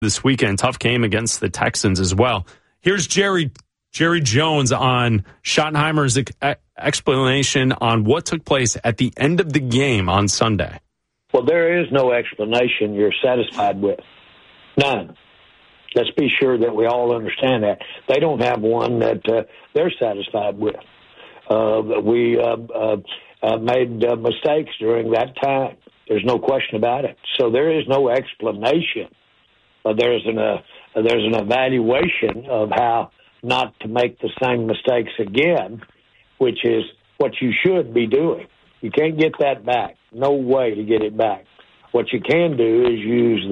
this weekend. Tough game against the Texans as well. Here's Jerry Jones on Schottenheimer's explanation on what took place at the end of the game on Sunday. Well, there is no explanation you're satisfied with. None. Let's be sure that we all understand that. They don't have one that they're satisfied with. We made mistakes during that time. There's no question about it. So there is no explanation. There's an evaluation of how not to make the same mistakes again, which is what you should be doing. You can't get that back. No way to get it back. What you can do is use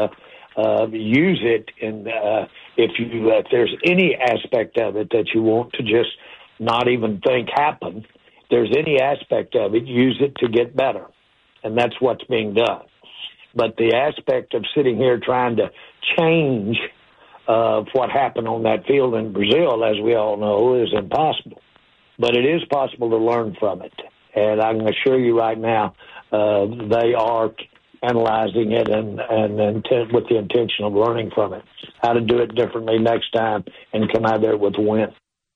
it, and if there's any aspect of it that you want to just not even think happen, if there's any aspect of it, use it to get better, and that's what's being done. But the aspect of sitting here trying to change what happened on that field in Brazil, as we all know, is impossible. But it is possible to learn from it. And I can assure you right now, they are analyzing it and with the intention of learning from it, how to do it differently next time and come out there with a win.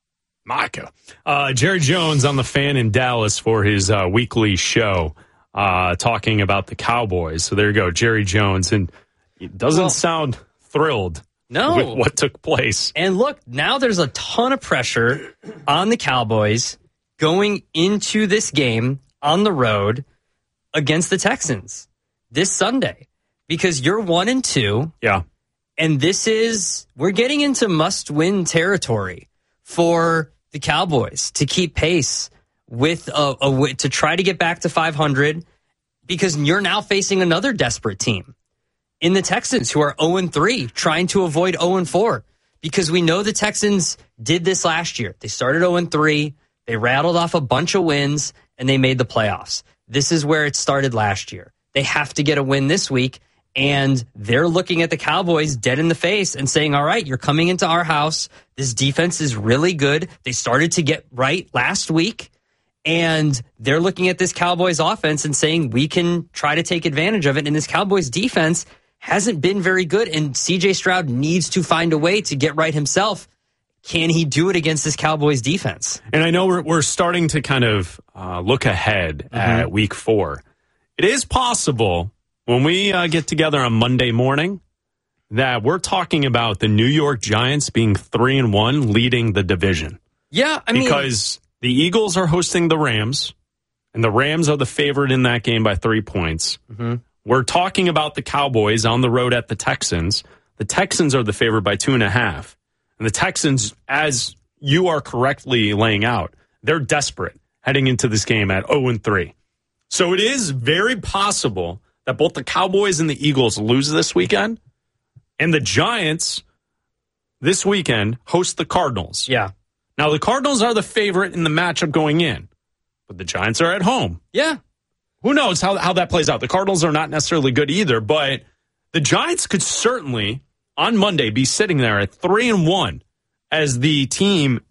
Micah. Jerry Jones on the Fan in Dallas for his weekly show, talking about the Cowboys. So there you go, Jerry Jones. And it doesn't sound thrilled with what took place. And look, now there's a ton of pressure on the Cowboys going into this game on the road against the Texans this Sunday, because you're 1-2. Yeah. And we're getting into must-win territory for the Cowboys to keep pace with to try to get back to 500, because you're now facing another desperate team in the Texans who are 0-3, trying to avoid 0-4, because we know the Texans did this last year. They started 0-3, they rattled off a bunch of wins, and they made the playoffs. This is where it started last year. They have to get a win this week, and they're looking at the Cowboys dead in the face and saying, all right, you're coming into our house. This defense is really good. They started to get right last week, and they're looking at this Cowboys offense and saying, we can try to take advantage of it. And this Cowboys defense hasn't been very good, and C.J. Stroud needs to find a way to get right himself. Can he do it against this Cowboys defense? And I know we're starting to kind of look ahead at Week 4. It is possible when we get together on Monday morning that we're talking about the New York Giants being 3-1, leading the division. Yeah, because the Eagles are hosting the Rams, and the Rams are the favorite in that game by 3 points. Mm-hmm. We're talking about the Cowboys on the road at the Texans. The Texans are the favorite by 2.5. And the Texans, as you are correctly laying out, they're desperate heading into this game at 0-3. So it is very possible that both the Cowboys and the Eagles lose this weekend, and the Giants this weekend host the Cardinals. Yeah. Now, the Cardinals are the favorite in the matchup going in, but the Giants are at home. Yeah. Who knows how that plays out? The Cardinals are not necessarily good either, but the Giants could certainly, on Monday, be sitting there at 3-1 as the team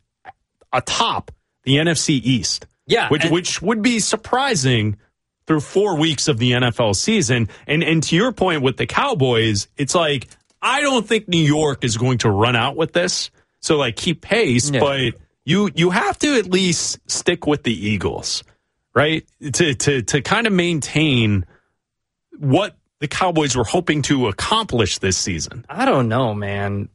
atop the NFC East. Yeah. Which would be surprising through 4 weeks of the NFL season. And to your point with the Cowboys, it's like, I don't think New York is going to run out with this. So, like, keep pace, but you have to at least stick with the Eagles, right? To kind of maintain what the Cowboys were hoping to accomplish this season. I don't know, man.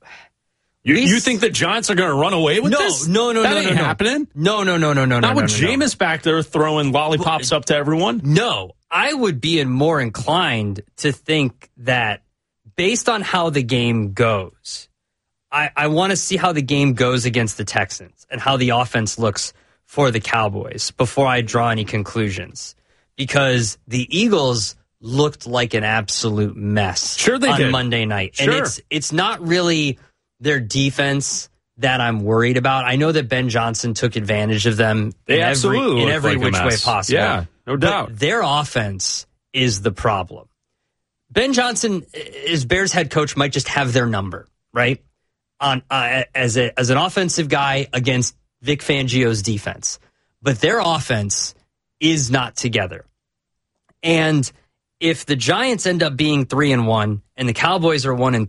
You think the Giants are going to run away with this? No. That ain't happening. No. Not with Jameis back there throwing lollipops up to everyone. No, I would be more inclined to think that based on how the game goes, I want to see how the game goes against the Texans and how the offense looks for the Cowboys before I draw any conclusions. Because the Eagles looked like an absolute mess on did. Monday night. Sure. And it's not really their defense that I'm worried about. I know that Ben Johnson took advantage of them in every which way possible. Yeah, no doubt. But their offense is the problem. Ben Johnson, as Bears head coach, might just have their number, right? As an offensive guy against Vic Fangio's defense. But their offense is not together. And if the Giants end up being 3-1 and the Cowboys are 1-3,